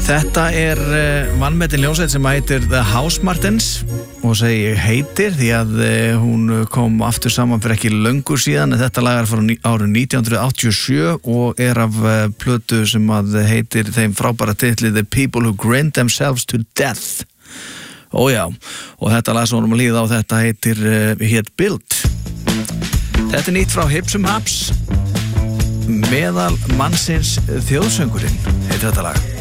Þetta vanmetin hljómsveit sem heitir The Housemartins og segi ég heitir því að hún kom aftur saman fyrir ekki löngu síðan en þetta lag frá árið 1987 og af plötu sem að heitir þeim frábæra titli The People Who Grinned Themselves to Death. Ójá, og þetta lag sem vorum að líða á þetta heitir Hét Build. Þetta nýtt frá Hipsum Haps, Meðal mannsins þjóðsöngurinn heitir þetta lag.